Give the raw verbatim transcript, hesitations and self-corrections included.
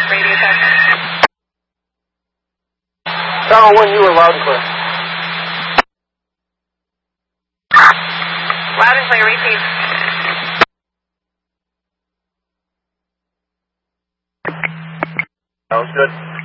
radio check. Tower one, you were loud and clear. Loud and clear, repeat. Sounds good.